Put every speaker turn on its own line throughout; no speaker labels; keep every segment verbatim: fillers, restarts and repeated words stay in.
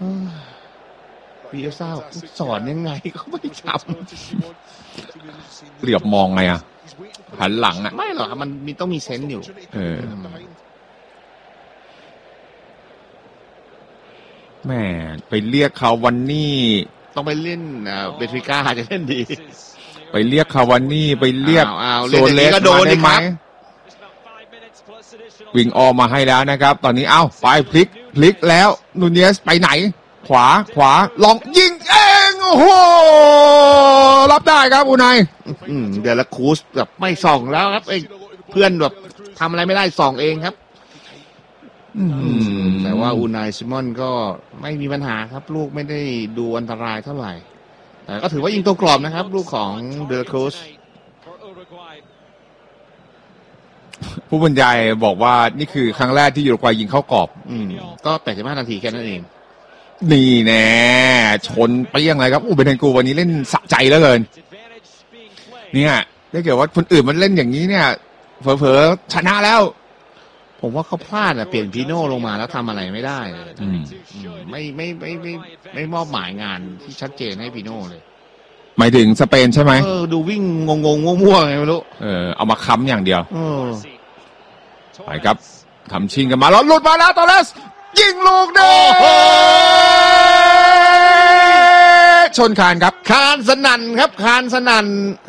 พี่เศร้าสอนยังไงเขาไม่จ
ำเหลียบมองไงอ่ะหันหลังอ่ะ
ไม่หรอกมันมีต้องมีเซนส์อยู่
เออแม่ไปเรียกเขาวันนี้
ต้องไปเล่นเบทริก้าจะเล่นดี
ไปเรียกคาวานี่ไปเรียกโซเลส
มาได้ไหม
วิ่งออกมาให้แล้วนะครับตอนนี้เอ้าไปพลิกพลิกแล้วนูเนสไปไหนขวาขวาลองยิงเองโอ้โหรับได้ครับอูไน
เดลคูสแบบไม่ส่องแล้วครับเพื่อนแบบทำอะไรไม่ได้ส่องเองครับแต่ว่าอูไนซิมอนก็ไม่มีปัญหาครับลูกไม่ได้ดูอันตรายเท่าไหร่แต่ก็ถือว่ายิงตัวกรอบนะครับลูกของเดลคูส
ผู้บรรยายบอกว่านี่คือครั้งแรกที่ยูโรกวัยยิงเข้ากรอบ
อืมก็แปดสิบห้านาทีแค่นั้นเอง
นี่แน่ชนไปยังไงครับอูเบนเทนกูวันนี้เล่นสะใจเหลือเกินเนี่ยถ้าเกิดว่าคนอื่นมันเล่นอย่างนี้เนี่ยเผลอๆชนะแล้ว
ผมว่าเขาพลาดอะเปลี่ยนพีโน่ลงมาแล้วทำอะไรไม่ได้ไม่ไม่ไม่ไม่ไม่มอบหมายงานที่ชัดเจนให้พีโน่เลย
หมายถึงสเปนใช่ไหม
เออดูวิ่งงงงมั่วๆไงไม่รู้
เออเอามาค้ำอย่างเดียวไปครับทำชิงกันมาแล้วหลุดมาแล้วตอเลสยิงลูกเด้ชนคานครับ
คานสนั่นครับคานสนั่น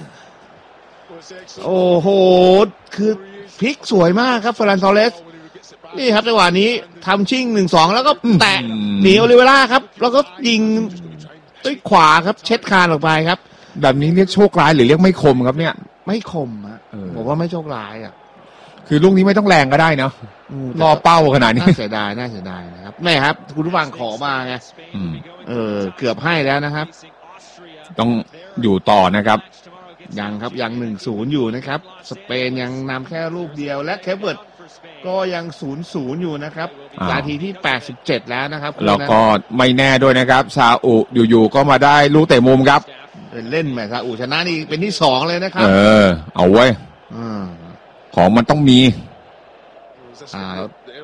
โอ้โหคือพลิกสวยมากครับเฟอร์นันโตเลสนี่ครับจังหวะนี้ทำชิงหนึ่งสองแล้วก็แตะหนีโอลิเวร่าครับแล้วก็ยิงด้วยขวาครับเช็ดคานออกไปครับ
แบบนี้เรียกโชคร้ายหรือเรียกไม่คมครับเนี่ย
ไม่คมอะผมว่าไม่โชคร้ายอ่ะ
คือลูกนี้ไม่ต้องแรงก็ได้เนาะรอเป้าขนาดนี้
น่าเสียดายน่าเสียดายนะครับแม่ครับคุณผู้ฟังขอมาไงเออเกือบให้แล้วนะครับ
ต้องอยู่ต่อนะครับ
ยังครับยังหนึ่งศูนย์อยู่นะครับสเปนยังนำแค่ลูกเดียวและเคปเวิร์ดก็ยังศูนย์ศูนย์อยู่นะครับนาทีที่แปดสิบเจ็ดแล้วนะครับ
แล้วก็ไม่แน่ด้วยนะครับซาอุอยู่ๆก็มาได้ลูกเตะมุมครับ
เล่นแมซาอุชนะนี่เป็นที่สองเลยนะครับ
เออเอาไว้ของมันต้องมี
อ่า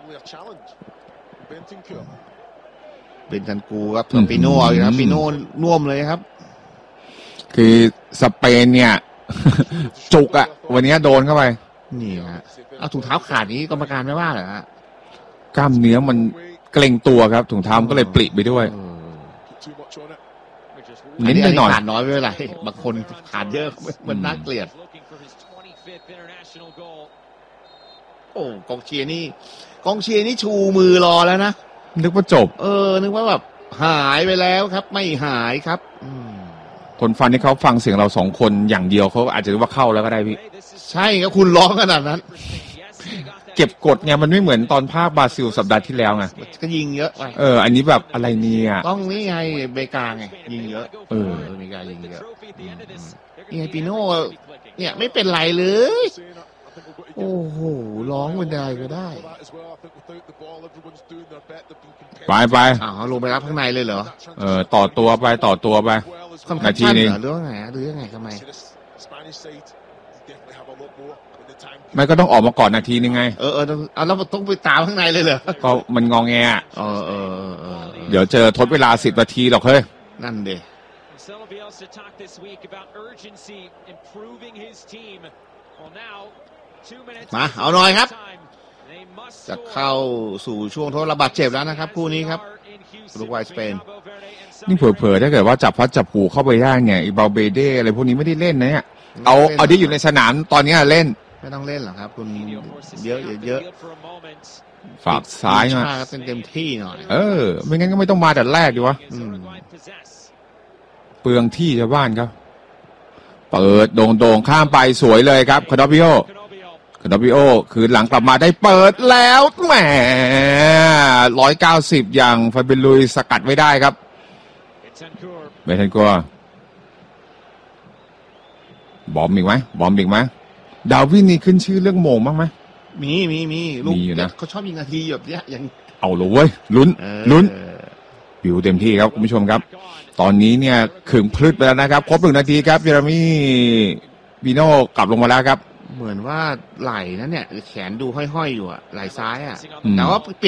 เป็นทันกูครับปิโน่เอาอยู่นะปิโน่น่วมเลยครับ
คือสเปนเนี่ยจุกอะวันนี้โดนเข้าไป
นี่ฮะเอาถุงเท้าขาดนี้กรรมการไม่ว่าเหรอฮะ
กล้ามเนื้อมันเกร็งตัวครับถุงเท้าก็เลยปลิไปด้วย
นิดหน่อยขาดน้อยไม่เป็นไรบางคนขาดเยอะมันน่าเกลียดโอ้กองเชียร์นี่กองเชียร์นี่ชูมือรอแล้วนะ
นึกว่าจบ
เออนึกว่าแบบหายไปแล้วครับไม่หายครับ
คนฟังที่เขาฟังเสียงเราสองคนอย่างเดียวเขาอาจจะรู้ว่าเข้าแล้วก็ได้พี่
ใช่ครับคุณร้องขนาดนั้น
เก็บกดไงมันไม่เหมือนตอนภาคบราซิลสัปดาห์ที่แล้วไง
ก็ยิงเยอะไป
เอออันนี้แบบอะไรเนี่ย
ต้องนี่ไงเบกาไงยิงเยอะ
เออ
เบกายิงเยอะนี่ไงปิโน่เนี่ยไม่เป็นไรเลยโอ้โหร้องเป็นได้ก็ได้
ไปไป
อ้าวลงไปรับข้างในเลยเหรอ
เออต่อตัวไปต่อตัวไป
นาทีนี้หรือว่าไงหรือยังไงทำไม
ไม่ก็ต้องออกมาก่อนนาทีนึงไง
เออเออเอาแล้วต้องไปตามข้างในเลยเหรอ
ก็มันงอแงอ่ะ
เออเออเออ
เดี๋ยวเจอทดเวลาสิบนาทีหรอกเฮ้ย
นั่นเด้มาเอาหน่อยครับจะเข้าสู่ช่วงทดระบาดเจ็บแล้วนะครับคู่นี้ครับอุรุกวัยสเปน
นี่เผลอๆถ้าเกิดว่าจับพัดจับผูเข้าไปได้เนี่ยอีบาเบเด้อะไรพวกนี้ไม่ได้เล่นนะเนี่ยเอาเอาที่อยู่ในสนามตอนนี้เล่น
ไม่ต้องเล่นหรอกครับคุณเยอะเยอะ
ฝากซ้าย
มาเป็นเต็มที่หน่อย
เออไม่งั้นก็ไม่ต้องมาแต่แรกดีวะเปลืองที่ชาวบ้านครับเปิดโด่งๆข้ามไปสวยเลยครับคาร์ดบิโอคาร์ดบิโอคือหลังกลับมาได้เปิดแล้วแหมร้อยเก้าสิบอย่างฟาเบลุยสกัดไว้ได้ครับเบทันกัวบอมอีกไหมบอมอีกไหมดาวินนี่ขึ้นชื่อเรื่องโมงบ้างไหม
มีมีมี
ลูกอยู่นะ
เขาชอบยิงนาทีแบบเนี้ยยัง
เอาเลยเว้ยลุ้นลุ้นบิวเต็มที่ครับคุณผู้ชมครับตอนนี้เนี่ยขึงพลึดไปแล้วนะครับครบหนึ่งนาทีครับเยเรมี่บิโน่กลับลงมาแล้วครับ
เหมือนว่าไหล่นั้นเนี่ยแขนดูห้อยๆอยู่อะไหล่ซ้ายอะแต่ว่า